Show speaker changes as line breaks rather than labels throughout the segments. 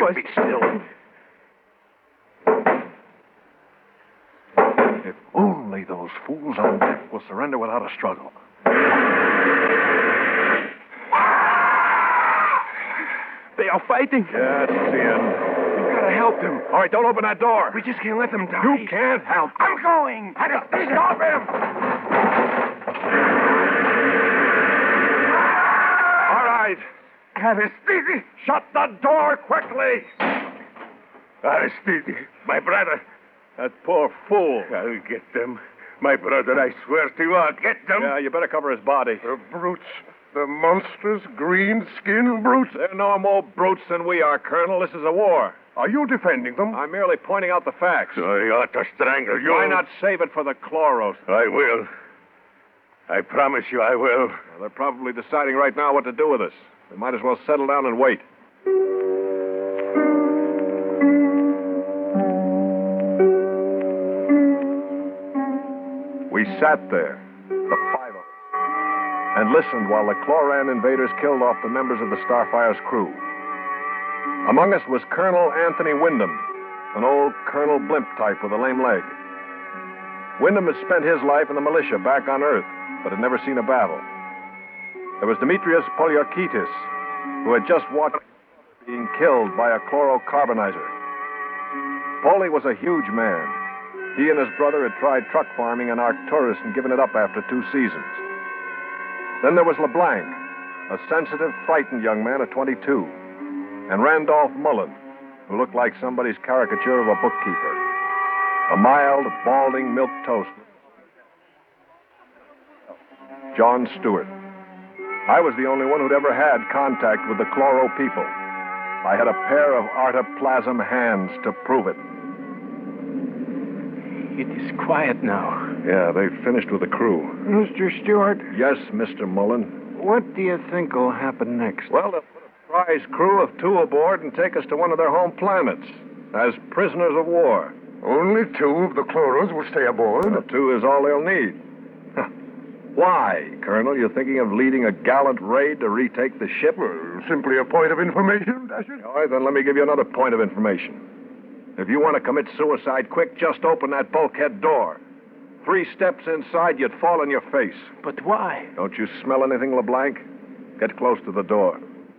Be still. If only those fools on deck will surrender without a struggle.
They are fighting.
Yeah, it's the end.
We've got to help them.
All right, don't open that door.
We just can't let them die.
You can't help them.
I'm going. Stop him.
All right.
Aristide.
Shut the door quickly.
Aristide, my brother.
That poor fool.
I'll get them. My brother, I swear to you, I'll get them.
Yeah, you better cover his body.
The brutes. The monstrous green-skinned brutes.
They're no more brutes than we are, Colonel. This is a war.
Are you defending them?
I'm merely pointing out the facts.
I ought to strangle you.
Why not save it for the chloros?
I will. I promise you I will.
Well, they're probably deciding right now what to do with us. They might as well settle down and wait. We sat there, the five of us, and listened while the Chloran invaders killed off the members of the Starfire's crew. Among us was Colonel Anthony Wyndham, an old Colonel Blimp type with a lame leg. Wyndham had spent his life in the militia back on Earth, but had never seen a battle. There was Demetrius Poliorkitis, who had just watched being killed by a chlorocarbonizer. Poli was a huge man. He and his brother had tried truck farming in Arcturus and given it up after 2 seasons. Then there was LeBlanc, a sensitive, frightened young man of 22, and Randolph Mullen, who looked like somebody's caricature of a bookkeeper. A mild, balding milk toast. John Stewart. I was the only one who'd ever had contact with the Chloro people. I had a pair of artoplasm hands to prove it.
It is quiet now.
Yeah, they've finished with the crew.
Mr. Stewart,
Yes, Mr. Mullen.
what do you think will happen next?
Well, they'll put a prize crew of 2 aboard and take us to one of their home planets as prisoners of war.
Only 2 of the chloros will stay aboard.
2 is all they'll need. Why, Colonel? You thinking of leading a gallant raid to retake the ship?
Well, simply a point of information, Dasher.
All right, then let me give you another point of information. If you want to commit suicide quick, just open that bulkhead door. 3 steps inside, you'd fall on your face.
But why?
Don't you smell anything, LeBlanc? Get close to the door.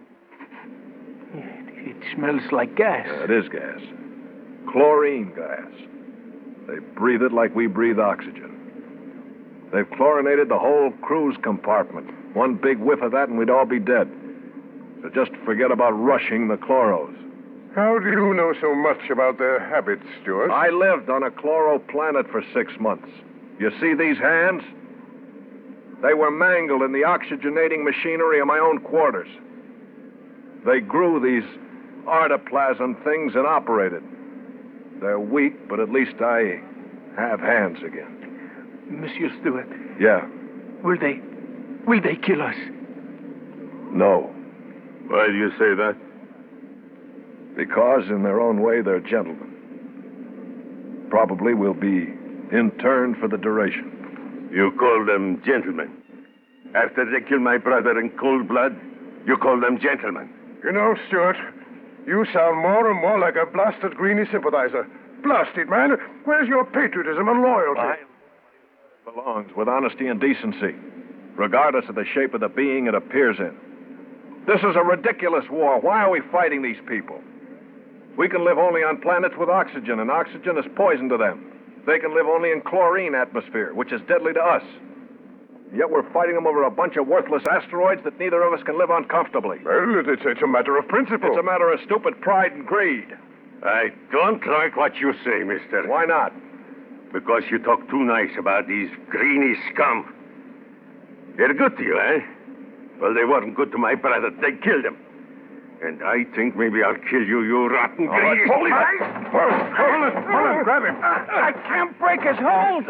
It smells like gas.
It is gas. Chlorine gas. They breathe it like we breathe oxygen. They've chlorinated the whole cruise compartment. One big whiff of that and we'd all be dead. So just forget about rushing the chloros.
How do you know so much about their habits, Stuart?
I lived on a chloro planet for 6 months. You see these hands? They were mangled in the oxygenating machinery of my own quarters. They grew these artoplasm things and operated. They're weak, but at least I have hands again.
Monsieur Stewart,
Yeah.
will they kill us?
No.
Why do you say that?
Because in their own way, they're gentlemen. Probably will be interned for the duration.
You call them gentlemen. After they killed my brother in cold blood, you call them gentlemen. You know, Stuart, you sound more and more like a blasted Greenie sympathizer. Blasted, man. Where's your patriotism and loyalty?
Mine belongs with honesty and decency, regardless of the shape of the being it appears in. This is a ridiculous war. Why are we fighting these people? We can live only on planets with oxygen, and oxygen is poison to them. They can live only in chlorine atmosphere, which is deadly to us. Yet we're fighting them over a bunch of worthless asteroids that neither of us can live on comfortably.
Well, it's a matter of principle.
It's a matter of stupid pride and greed.
I don't like what you say, mister.
Why not?
Because you talk too nice about these greeny scum. They're good to you, eh? Well, they weren't good to my brother. They killed him. And I think maybe I'll kill you, you rotten greedy...
Hold it!
Mullen, grab him.
I can't break his hold.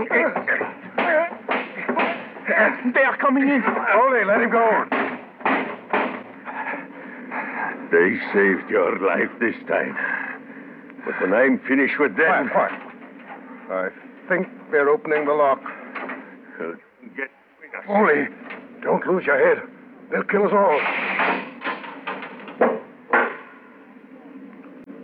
They are coming in.
Ole, let him go. They saved your life this time. But when I'm finished with them... Quiet. I think they're opening the lock. Get between us. Ole, don't lose your head. They'll kill us all.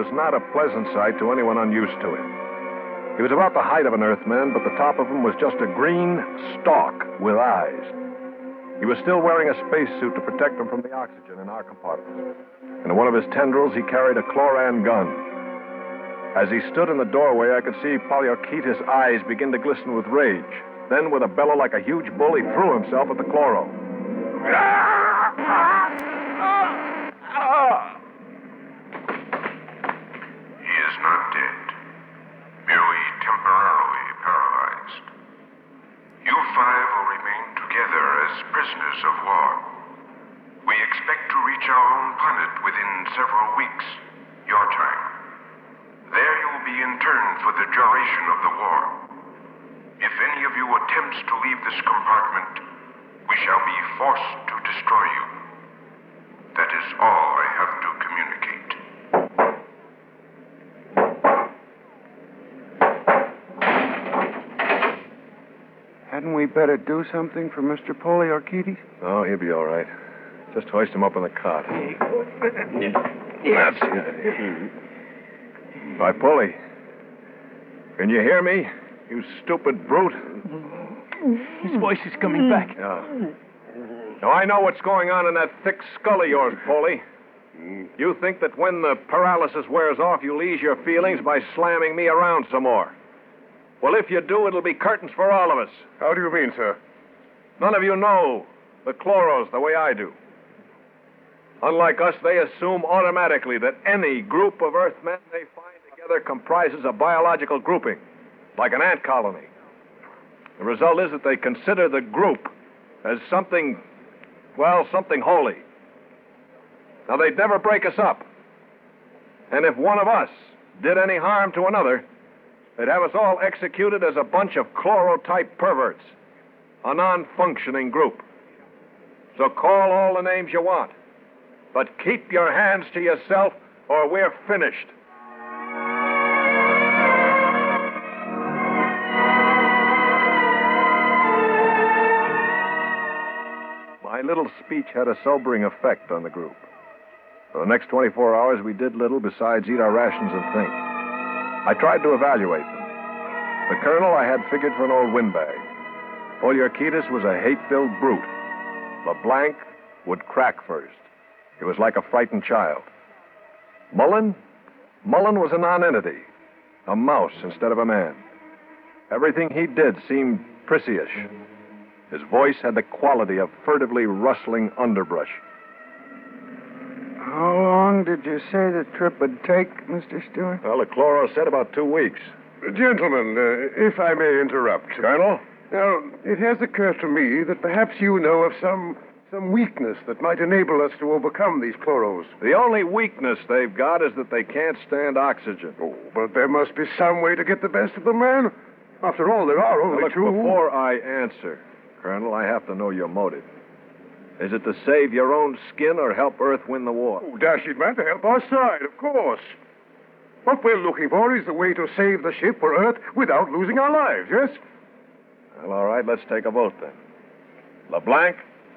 was not a pleasant sight to anyone unused to it. He was about the height of an Earthman, but the top of him was just a green stalk with eyes. He was still wearing a spacesuit to protect him from the oxygen in our compartment. And in one of his tendrils, he carried a chloran gun. As he stood in the doorway, I could see Polyarchetes' eyes begin to glisten with rage. Then, with a bellow like a huge bull, he threw himself at the chloro.
He is not dead, merely temporarily paralyzed. You five will remain together as prisoners of war. We expect to reach our own planet within several weeks, your time. There you will be interned for the duration of the war. If any of you attempts to leave this compartment, we shall be forced to destroy you. That is all I have to communicate.
Hadn't we better do something for Mr. Polyarchetes?
Oh, he'll be all right. Just hoist him up in the cot. That's the idea. By Polly, can you hear me, you stupid brute?
His voice is coming back.
Yeah. Now, I know what's going on in that thick skull of yours, Polly. You think that when the paralysis wears off, you'll ease your feelings by slamming me around some more. Well, if you do, it'll be curtains for all of us.
How do you mean, sir?
None of you know the chloros the way I do. Unlike us, they assume automatically that any group of Earthmen they find together comprises a biological grouping, like an ant colony. The result is that they consider the group as something holy. Now, they'd never break us up. And if one of us did any harm to another, they'd have us all executed as a bunch of chloro-type perverts, a non-functioning group. So call all the names you want, but keep your hands to yourself or we're finished. My little speech had a sobering effect on the group. For the next 24 hours, we did little besides eat our rations and think. I tried to evaluate them. The colonel I had figured for an old windbag. Polyarchetes was a hate-filled brute. LeBlanc would crack first. He was like a frightened child. Mullen was a nonentity, a mouse instead of a man. Everything he did seemed prissyish. His voice had the quality of furtively rustling underbrush.
How long did you say the trip would take, Mr. Stewart?
Well, the chloro said about 2 weeks.
Gentlemen, if I may interrupt.
Colonel?
Now, it has occurred to me that perhaps you know of some weakness that might enable us to overcome these chloros.
The only weakness they've got is that they can't stand oxygen.
Oh, but there must be some way to get the best of the man. After all, there are only
Look,
two.
before I answer, Colonel, I have to know your motive. Is it to save your own skin or help Earth win the war?
Oh, dash it, man, to help our side, of course. What we're looking for is the way to save the ship for Earth without losing our lives, yes?
Well, all right, let's take a vote then. LeBlanc?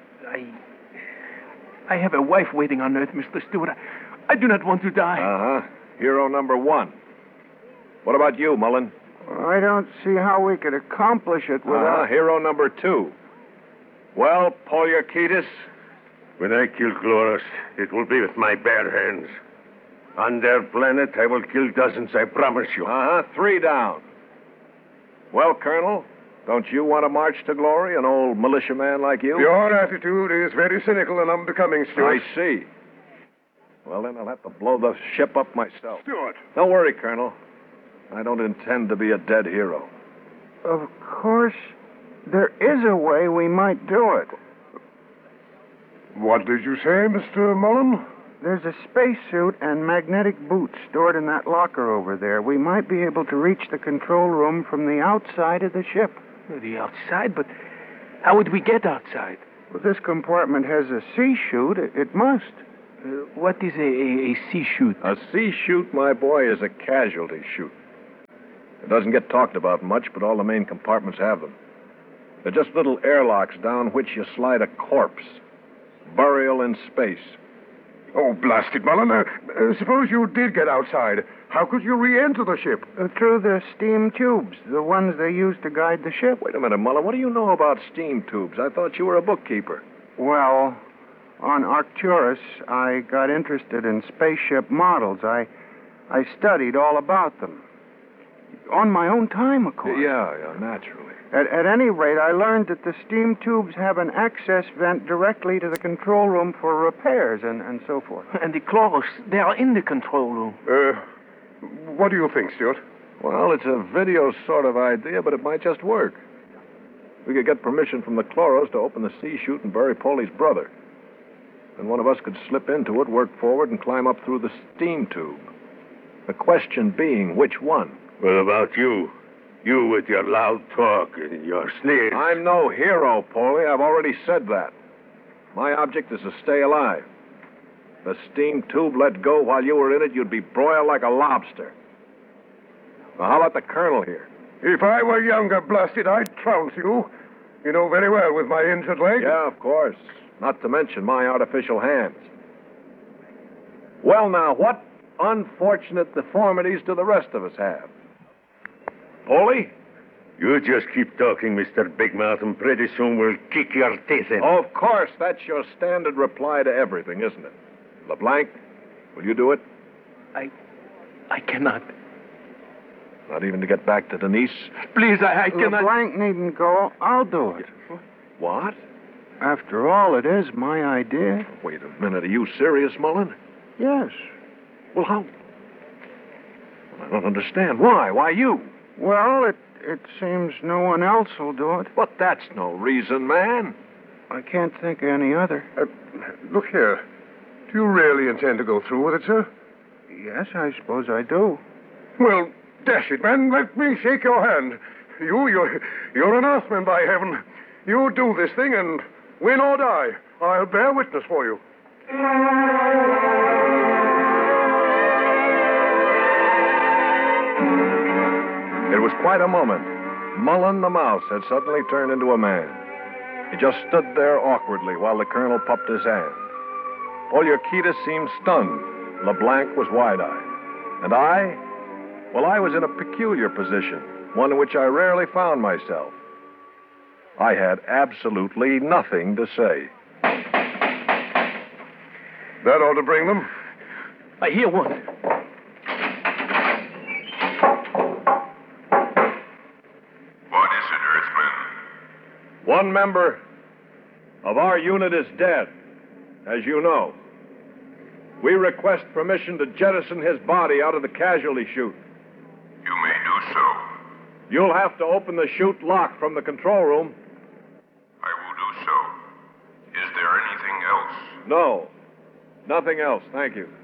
I have a wife waiting on Earth, Mr. Stewart. I do not want to die.
Uh-huh. Hero number 1. What about you, Mullen?
I don't see how we could accomplish it without...
Hero number 2. Well, Polyarchetes?
When I kill Chloros, it will be with my bare hands. On their planet, I will kill dozens, I promise you.
3 down. Well, Colonel, don't you want to march to glory, an old militiaman like you?
Your attitude is very cynical and unbecoming, Stuart.
I see. Well, then I'll have to blow the ship up myself.
Stuart.
Don't worry, Colonel. I don't intend to be a dead hero.
Of course, there is a way we might do it.
What did you say, Mr. Mullen?
There's a spacesuit and magnetic boots stored in that locker over there. We might be able to reach the control room from the outside of the ship.
The outside? But how would we get outside?
Well, this compartment has a sea chute. It must.
What is a sea chute?
A sea chute, my boy, is a casualty chute. It doesn't get talked about much, but all the main compartments have them. They're just little airlocks down which you slide a corpse. Burial in space.
Oh, blast it, Mullen. Suppose you did get outside. How could you re-enter the ship?
Through the steam tubes, the ones they use to guide the ship.
Wait a minute, Mullen. What do you know about steam tubes? I thought you were a bookkeeper.
Well, on Arcturus, I got interested in spaceship models. I studied all about them. On my own time, of course.
Yeah, naturally.
At any rate, I learned that the steam tubes have an access vent directly to the control room for repairs and so forth.
And the Chloros, they are in the control room.
What do you think, Stuart?
Well, it's a video sort of idea, but it might just work. We could get permission from the Chloros to open the sea chute and bury Polly's brother. And one of us could slip into it, work forward, and climb up through the steam tube. The question being, which one?
What about you? You with your loud talk and your sneers.
I'm no hero, Polly. I've already said that. My object is to stay alive. The steam tube let go while you were in it, you'd be broiled like a lobster. Now, how about the colonel here?
If I were younger, blasted, I'd trounce you. You know very well with my injured leg.
Yeah, of course. Not to mention my artificial hands. Well, now, what unfortunate deformities do the rest of us have? Polly?
You just keep talking, Mr. Big Mouth, and pretty soon we'll kick your teeth in.
Of course, that's your standard reply to everything, isn't it? LeBlanc, will you do it?
I cannot.
Not even to get back to Denise?
Please, I cannot.
LeBlanc needn't go. I'll do it.
What?
After all, it is my idea.
Wait a minute. Are you serious, Mullen?
Yes.
Well, how? I don't understand. Why? Why you?
Well, it seems no one else will do it.
But that's no reason, man.
I can't think of any other.
Look here. Do you really intend to go through with it, sir?
Yes, I suppose I do.
Well, dash it, man. Let me shake your hand. You're an Earthman, by heaven. You do this thing, and win or die, I'll bear witness for you.
It was quite a moment. Mullen the mouse had suddenly turned into a man. He just stood there awkwardly while the colonel puffed his hand. Poliorcetes seemed stunned. LeBlanc was wide-eyed. And I was in a peculiar position, one in which I rarely found myself. I had absolutely nothing to say.
That ought to bring them.
I hear one.
What is it, Earthman?
One member of our unit is dead, as you know. We request permission to jettison his body out of the casualty chute.
You may do so.
You'll have to open the chute lock from the control room.
I will do so. Is there anything else?
No, nothing else. Thank you.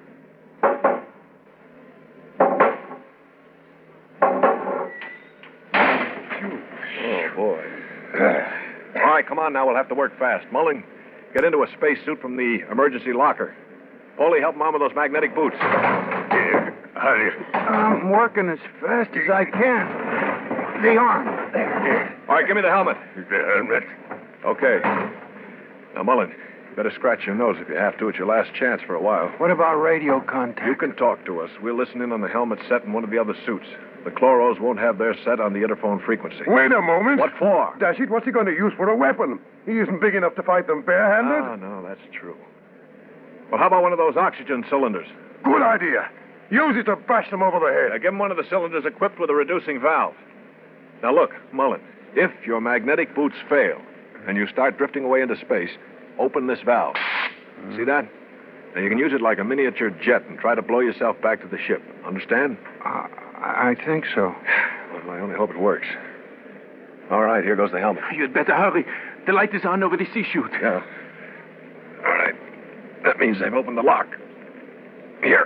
Oh, boy. All right, come on now. We'll have to work fast. Mullen, get into a spacesuit from the emergency locker. Polly, help Mom with those magnetic boots.
Hurry.
I'm working as fast as I can. The arm. There.
All right, give me the helmet.
The helmet.
Okay. Now, Mullen, you better scratch your nose if you have to. It's your last chance for a while.
What about radio contact?
You can talk to us. We'll listen in on the helmet set in one of the other suits. The Chloros won't have their set on the interphone frequency.
Wait a moment.
What for?
Dash it, what's he going to use for a weapon? He isn't big enough to fight them barehanded.
Ah, no, that's true. Well, how about one of those oxygen cylinders?
Good idea. Use it to bash them over the head.
Give him one of the cylinders equipped with a reducing valve. Now, look, Mullen, if your magnetic boots fail and you start drifting away into space, open this valve. See that? Now, you can use it like a miniature jet and try to blow yourself back to the ship. Understand?
I think so.
Well, I only hope it works. All right, here goes the helmet.
You'd better hurry. The light is on over the sea chute.
Yeah. All right. That means they've opened the lock. Here.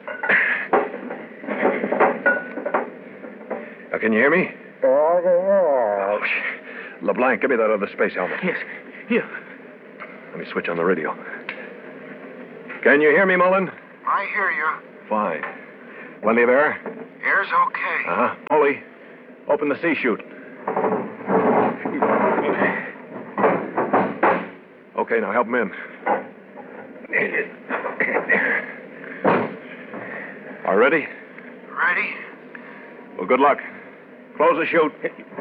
Now, can you hear me? Oh, LeBlanc, give me that other space helmet.
Yes. Here.
Let me switch on the radio. Can you hear me, Mullen?
I hear you.
Fine. Plenty of air?
Air's okay.
Uh-huh. Polly, open the sea chute. Okay, now help him in. Are ready?
Ready?
Well, good luck. Close the chute.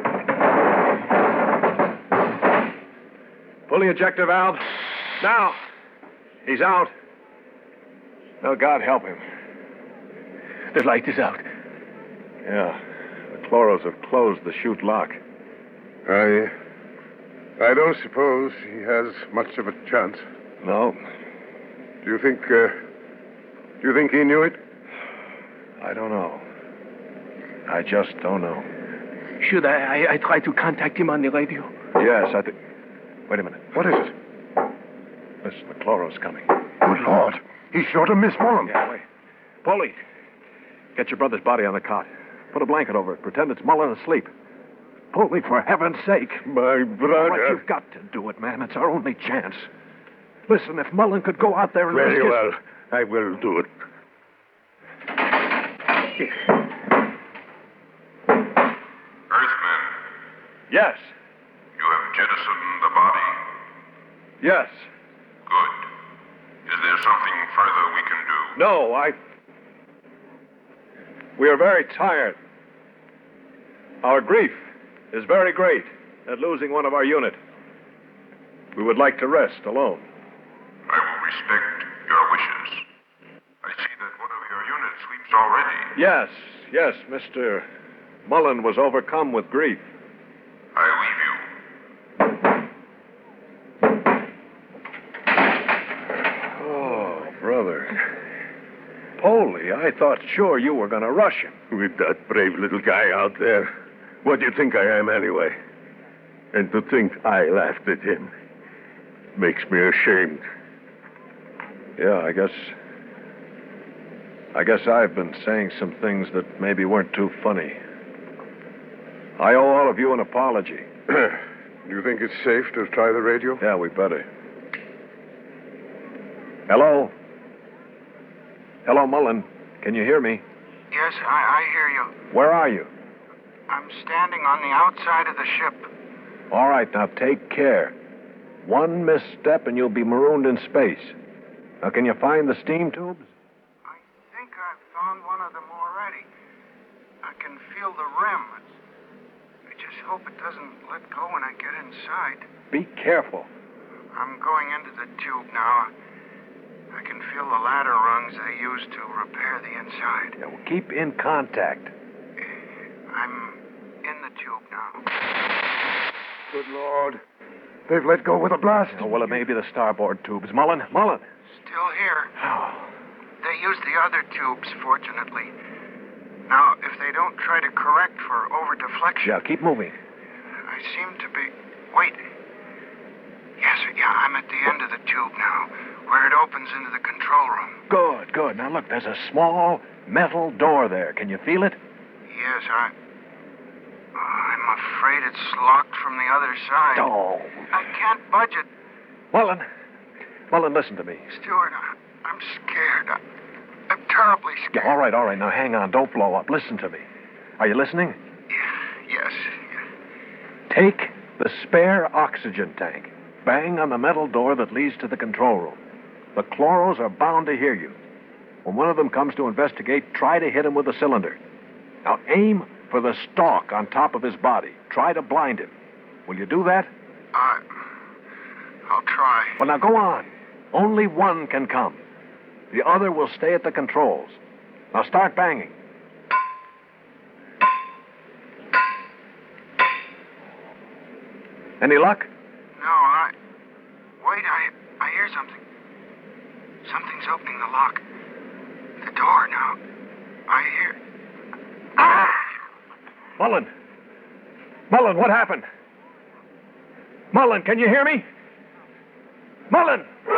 Pull the ejector valve. Now. He's out. Oh, God help him.
The light is out.
Yeah. The chloros have closed the chute lock.
I don't suppose he has much of a chance.
No.
Do you think he knew it?
I don't know. I just don't know.
Should I try to contact him on the radio?
Yes, I think... Wait a minute.
What is it?
Listen, the chloros coming.
Good Lord. He's sure to miss Mullen.
Yeah, wait. Polly, get your brother's body on the cot. Put a blanket over it. Pretend it's Mullen asleep. Polly, for heaven's sake.
My brother.
What, you've got to do it, man. It's our only chance. Listen, if Mullen could go out there and
Very
risk his...
well. I will do it.
Earthman,
Yes.
you have jettisoned the body.
Yes.
Good. Is there something further we can do?
No, We are very tired. Our grief is very great at losing one of our unit. We would like to rest alone.
I will respect your wishes. I see that one of your units sleeps already.
Yes, Mr. Mullen was overcome with grief.
I leave you.
Oh, brother. Polly, I thought sure you were going to rush him.
With that brave little guy out there. What do you think I am, anyway? And to think I laughed at him makes me ashamed.
Yeah, I guess I've been saying some things that maybe weren't too funny. I owe all of you an apology.
Do you think it's safe to try the radio?
Yeah, we better. Hello? Hello, Mullen. Can you hear me?
Yes, I hear you.
Where are you?
I'm standing on the outside of the ship.
All right, now take care. One misstep and you'll be marooned in space. Now, can you find the steam tubes?
I think I've found one of them already. I can feel the rim. I just hope it doesn't let go when I get inside.
Be careful.
I'm going into the tube now. I can feel the ladder rungs they use to repair the inside.
Yeah, well, keep in contact.
I'm in the tube now.
Good Lord. They've let go with a blast.
Oh, well, it may be the starboard tubes. Mullen.
Still here. They use the other tubes, fortunately. Now, if they don't try to correct for over-deflection...
Yeah, keep moving.
I seem to be... Wait. Yes, I'm at the end of the tube now, where it opens into the control room.
Good. Now, look, there's a small metal door there. Can you feel it?
Yes, I'm afraid it's locked from the other side.
Oh.
I can't budge it.
Mullen, listen to me.
Stewart, I'm scared. I'm terribly scared.
Yeah, all right. Now, hang on. Don't blow up. Listen to me. Are you listening?
Yes.
Take the spare oxygen tank. Bang on the metal door that leads to the control room. The chloros are bound to hear you. When one of them comes to investigate, try to hit him with a cylinder. Now, aim for the stalk on top of his body. Try to blind him. Will you do that?
I'll try.
Well, now, go on. Only one can come. The other will stay at the controls. Now, start banging. Any luck?
No, Wait, I hear something. Something's opening the lock. The door now. I hear... Ah!
Mullen, what happened? Mullen, can you hear me? Mullen!